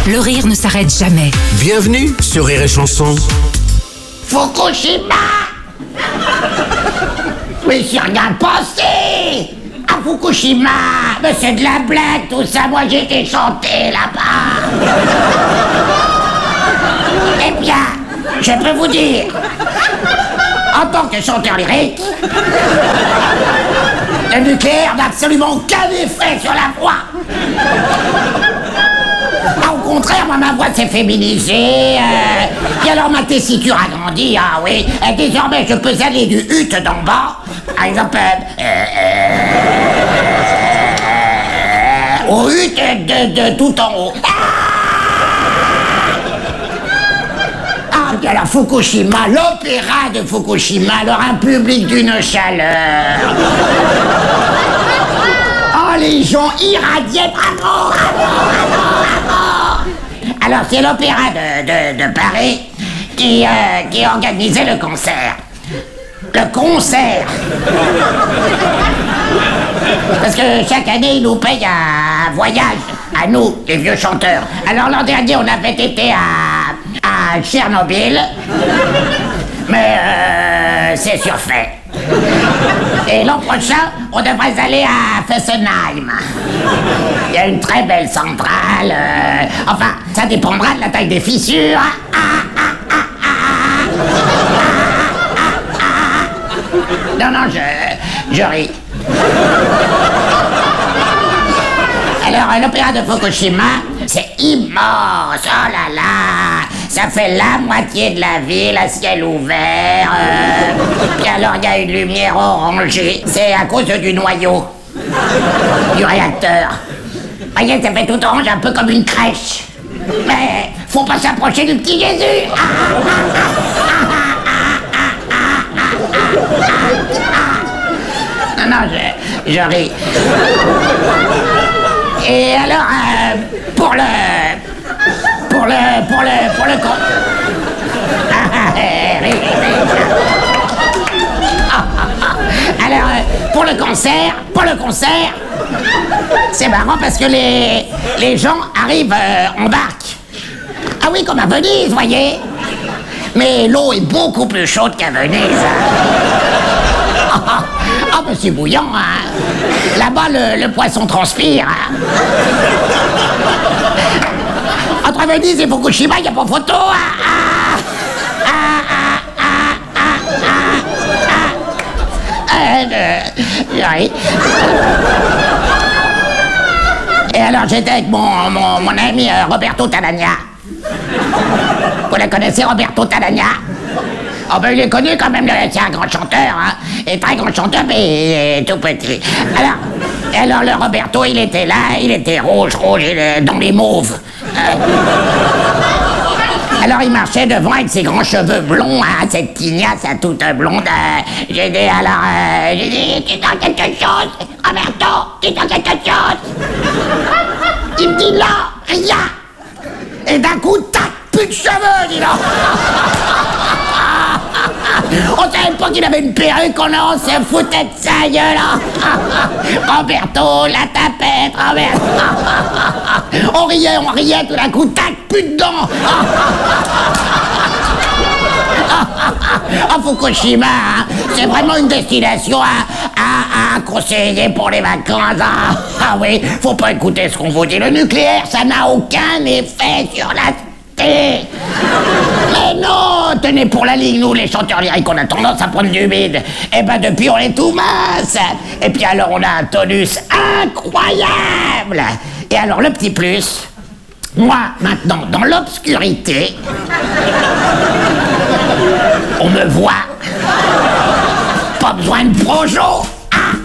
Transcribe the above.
Le rire ne s'arrête jamais. Bienvenue sur Rire et Chanson. Fukushima. Mais j'y regarde passer. À Fukushima. Mais c'est de la blague tout ça. Moi j'ai été chanter là-bas. Eh bien, je peux vous dire, en tant que chanteur lyrique, le nucléaire n'a absolument aucun effet sur la voix. Au contraire, moi, ma voix s'est féminisée, et alors ma tessiture a grandi, ah oui, et désormais je peux aller du hut d'en bas, par exemple, au hut de tout en haut. Ah, alors Fukushima, l'opéra de Fukushima, alors un public d'une chaleur. Oh, les gens irradiés, bravo, bravo, bravo, bravo. Alors, c'est l'opéra de Paris qui organisait le concert. Le concert. Parce que chaque année, ils nous payent un voyage, à nous, les vieux chanteurs. Alors, l'an dernier, on avait été à Tchernobyl, mais c'est surfait. Et l'an prochain, on devrait aller à Fessenheim. Il y a une très belle centrale. Enfin, ça dépendra de la taille des fissures. Non, je ris. Alors, l'opéra de Fukushima, c'est immense. Oh là là. Ça fait la moitié de la ville à ciel ouvert. Et alors, il y a une lumière orangée. C'est à cause du noyau du réacteur. Voyez, ça fait tout orange, un peu comme une crèche. Mais faut pas s'approcher du petit Jésus. Non, je ris. Et alors, pour le alors, pour le concert, c'est marrant parce que les gens arrivent en barque. Ah oui, comme à Venise, voyez. Mais l'eau est beaucoup plus chaude qu'à Venise. Ah, ben c'est bouillant, hein. Là-bas, le poisson transpire. Hein. Entre Venise et Fukushima, il n'y a pas photo. Et alors, j'étais avec mon ami Roberto Talagna. Vous le connaissez, Roberto Talagna? Oh ben il est connu quand même, c'est un grand chanteur, hein. Et très grand chanteur, mais tout petit. Alors le Roberto, il était là, il était rouge, dans les mauves. Alors il marchait devant avec ses grands cheveux blonds, hein, cette tignasse toute blonde. J'ai dit, dis-toi quelque chose, Roberto, dis-toi quelque chose. Il me dit là, rien. Et d'un coup, tac, plus de cheveux, dis donc. On savait pas qu'il avait une perruque, on se foutait de sa gueule. Roberto, la tapette, Roberto. On riait, tout d'un coup, tac, plus de dents. Fukushima, hein, c'est vraiment une destination à conseiller pour les vacances. Ah oui, faut pas écouter ce qu'on vous dit. Le nucléaire, ça n'a aucun effet sur la tête. Mais non, tenez, pour la ligne, nous, les chanteurs lyriques, on a tendance à prendre du bide. Et ben depuis, on est tout mince. Et puis alors, on a un tonus incroyable. Et alors, le petit plus, moi, maintenant, dans l'obscurité, on me voit. Pas besoin de projo.